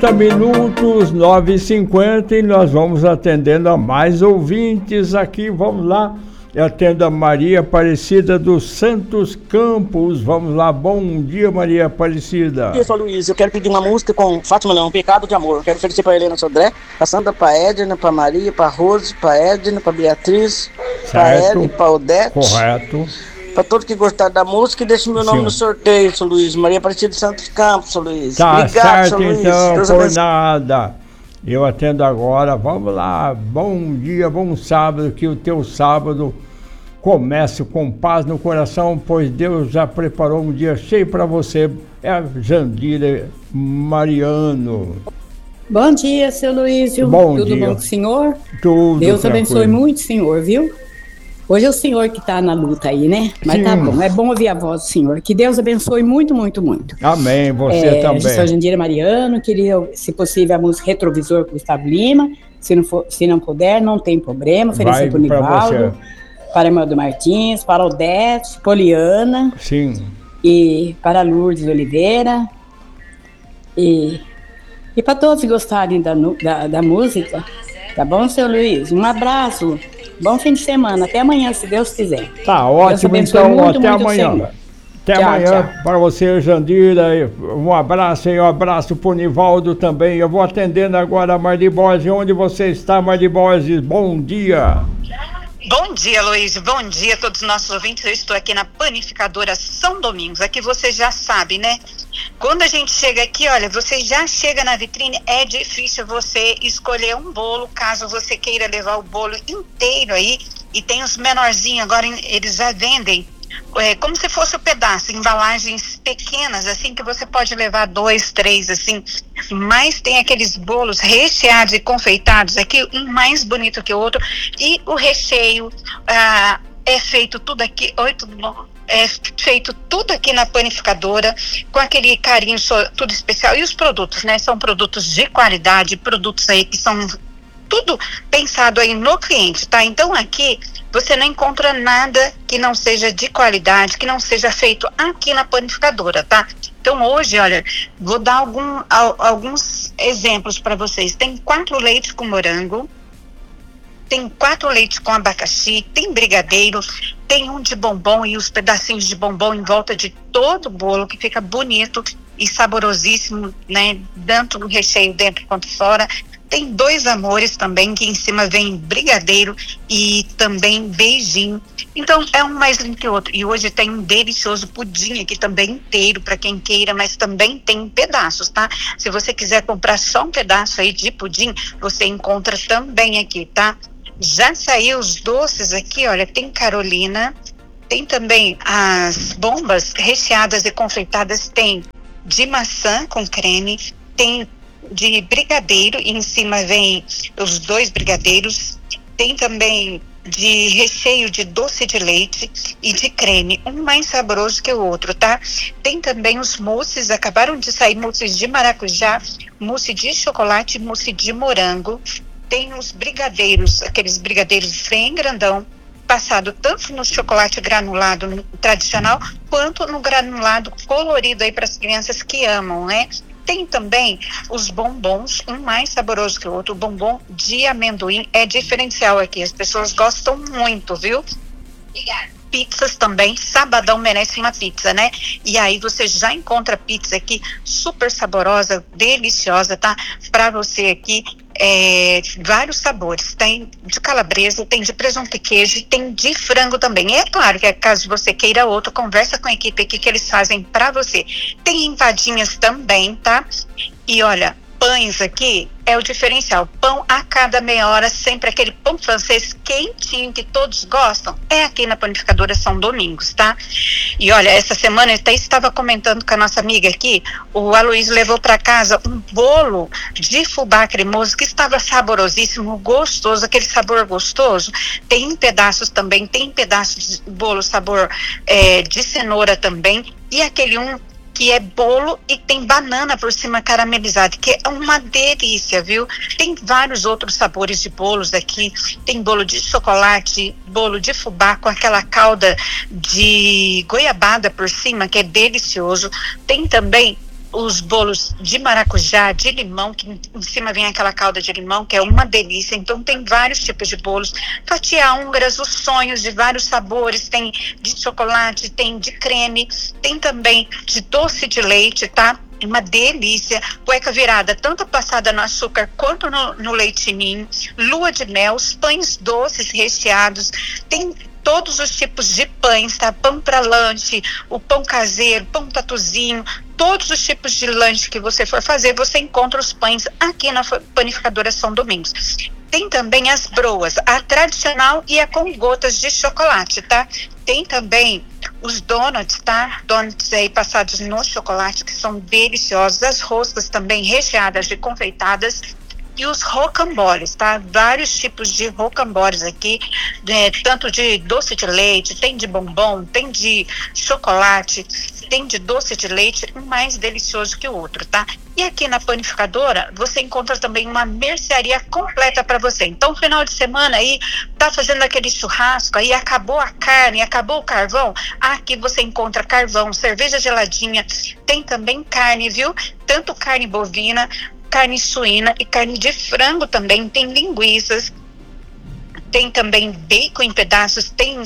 30 minutos, 9h50, e nós vamos atendendo a mais ouvintes aqui. Vamos lá, eu atendo a Maria Aparecida dos Santos Campos. Vamos lá, bom dia, Maria Aparecida. Bom dia, sou Luiz. Eu quero pedir uma música com Fátima Leão, Pecado de Amor. Eu quero oferecer para Helena Sodré, para Sandra, para Edna, para Maria, para Rose, para Edna, para Beatriz, para Ellen, para Odete. Correto. Para todos que gostaram da música, e deixe meu nome no sorteio, seu Luiz. Maria Aparecida dos Santos Campos, seu Luiz. Tá. Obrigado, certo, seu Luiz. então, Deus por abençoe. nada. Eu atendo agora. Vamos lá, bom dia, bom sábado, que o teu sábado comece com paz no coração, pois Deus já preparou um dia cheio para você. É a Jandira Mariano. Bom dia, seu Luísio. Bom Tudo dia. bom com o senhor? Tudo Deus tranquilo. abençoe muito o senhor, viu? Hoje é o senhor que está na luta aí, né? Mas Sim. tá bom, é bom ouvir a voz do senhor. Que Deus abençoe muito, muito, muito. Amém, você também. Eu sou a Jandira Mariano, queria, se possível, a música Retrovisor com Gustavo Lima. Se não puder, não tem problema. Vai Oferecer para o pra Nivaldo, você. para Amaldo Martins, para Odete, Poliana Sim. e para Lourdes Oliveira. E para todos que gostarem da música. Tá bom, seu Luiz? Um abraço. Bom fim de semana. Até amanhã, se Deus quiser. Tá Deus ótimo, abençoe então muito, até muito o amanhã. Senhor. Até Tchau, amanhã tchau. para você, Jandira. Um abraço e um abraço pro Nivaldo também. Eu vou atendendo agora a Marli Borges. Onde você está, Marli Borges? Bom dia. Bom dia, Luiz. Bom dia a todos os nossos ouvintes. Eu estou aqui na Panificadora São Domingos. Aqui você já sabe, né? Quando a gente chega aqui, olha, você já chega na vitrine, é difícil você escolher um bolo, caso você queira levar o bolo inteiro aí. E tem os menorzinhos, agora eles já vendem como se fosse um pedaço, embalagens pequenas, assim, que você pode levar 2, 3, assim. Mas tem aqueles bolos recheados e confeitados aqui, um mais bonito que o outro. E o recheio é feito tudo aqui. Oi, tudo bom? É feito tudo aqui na Panificadora, com aquele carinho, tudo especial. E os produtos, né? São produtos de qualidade, produtos aí que são tudo pensado aí no cliente, tá? Então aqui você não encontra nada que não seja de qualidade, que não seja feito aqui na Panificadora, tá? Então hoje, olha, vou dar alguns exemplos para vocês. Tem 4 leites com morango, tem 4 leites com abacaxi, tem brigadeiro, tem um de bombom e os pedacinhos de bombom em volta de todo o bolo, que fica bonito e saborosíssimo, né? Tanto no recheio dentro quanto fora. Tem 2 amores também, que em cima vem brigadeiro e também beijinho. Então, é um mais lindo que o outro. E hoje tem um delicioso pudim aqui também inteiro, para quem queira, mas também tem pedaços, tá? Se você quiser comprar só um pedaço aí de pudim, você encontra também aqui, tá? Já saiu os doces aqui, olha, tem Carolina, tem também as bombas recheadas e confeitadas, tem de maçã com creme, tem de brigadeiro, e em cima vem os 2 brigadeiros, tem também de recheio de doce de leite e de creme, um mais saboroso que o outro, tá? Tem também os mousses, acabaram de sair mousses de maracujá, mousse de chocolate, mousse de morango. Tem os brigadeiros, aqueles brigadeiros bem grandão, passado tanto no chocolate granulado tradicional, quanto no granulado colorido aí para as crianças que amam, né? Tem também os bombons, um mais saboroso que o outro. O bombom de amendoim é diferencial aqui, as pessoas gostam muito, viu? Pizzas também, sabadão merece uma pizza, né? E aí você já encontra pizza aqui super saborosa, deliciosa, tá? Pra você aqui, vários sabores. Tem de calabresa, tem de presunto e queijo, e tem de frango também. E é claro que caso você queira outro, conversa com a equipe aqui que eles fazem pra você. Tem empadinhas também, tá? E olha, pães aqui é o diferencial. Pão a cada meia hora, sempre aquele pão francês quentinho que todos gostam, é aqui na Panificadora São Domingos, tá? E olha, essa semana eu até estava comentando com a nossa amiga aqui, o Aloysio levou para casa um bolo de fubá cremoso que estava saborosíssimo, gostoso, aquele sabor gostoso. Tem pedaços também, tem pedaços de bolo sabor de cenoura também, e aquele que é bolo e tem banana por cima caramelizada, que é uma delícia, viu? Tem vários outros sabores de bolos aqui, tem bolo de chocolate, bolo de fubá com aquela calda de goiabada por cima, que é delicioso. Tem também os bolos de maracujá, de limão, que em cima vem aquela calda de limão, que é uma delícia. Então tem vários tipos de bolos. Fatia húngaras, os sonhos de vários sabores, tem de chocolate, tem de creme, tem também de doce de leite, tá? Uma delícia, cueca virada, tanto passada no açúcar quanto no leite ninho, lua de mel, os pães doces recheados, tem todos os tipos de pães, tá? Pão para lanche, o pão caseiro, pão tatuzinho, todos os tipos de lanche que você for fazer, você encontra os pães aqui na Panificadora São Domingos. Tem também as broas, a tradicional e a com gotas de chocolate, tá? Tem também os donuts, tá? Donuts aí passados no chocolate, que são deliciosos. As roscas também recheadas e confeitadas. E os rocambores, tá? Vários tipos de rocambores aqui, tanto de doce de leite, tem de bombom, tem de chocolate, tem de doce de leite, um mais delicioso que o outro, tá? E aqui na Panificadora, você encontra também uma mercearia completa para você. Então, final de semana aí, tá fazendo aquele churrasco aí, acabou a carne, acabou o carvão, aqui você encontra carvão, cerveja geladinha, tem também carne, viu? Tanto carne bovina, carne suína e carne de frango também, tem linguiças, tem também bacon em pedaços, tem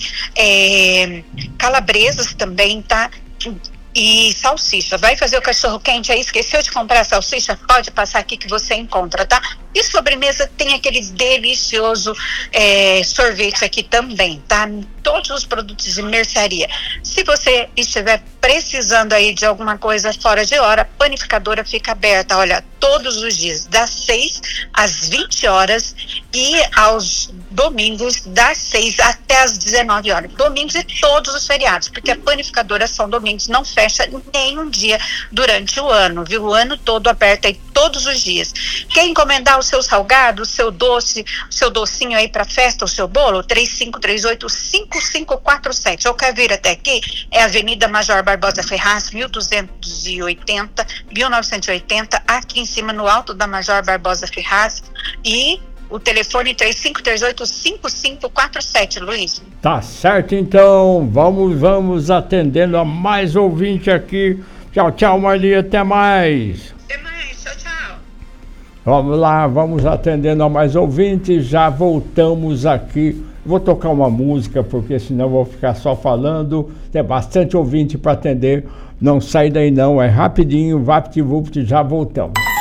calabresas também, tá? E salsicha. Vai fazer o cachorro quente aí, esqueceu de comprar a salsicha? Pode passar aqui que você encontra, tá? E sobremesa tem aquele delicioso sorvete aqui também, tá? Todos os produtos de mercearia. Se você estiver precisando aí de alguma coisa fora de hora, a Panificadora fica aberta, olha, todos os dias, das 6 às 20 horas e aos domingos, das 6 até às 19 horas. Domingos e todos os feriados, porque a Panificadora São Domingos não fecha nenhum dia durante o ano, viu? O ano todo aberto aí todos os dias. Quer encomendar o seu salgado, o seu doce, o seu docinho aí pra festa, o seu bolo? 3538-5547. Ou quer vir até aqui? É Avenida Major Barbosa Ferraz, 1980, aqui em cima no alto da Major Barbosa Ferraz. E o telefone 3538-5547, Luiz. Tá certo, então. Vamos atendendo a mais ouvinte aqui. Tchau, tchau, Marli, até mais. Até mais, tchau, tchau. Vamos lá, vamos atendendo a mais ouvintes. Já voltamos aqui. Vou tocar uma música, porque senão eu vou ficar só falando. Tem bastante ouvinte para atender. Não sai daí não, é rapidinho, vapt-vupt, já voltamos.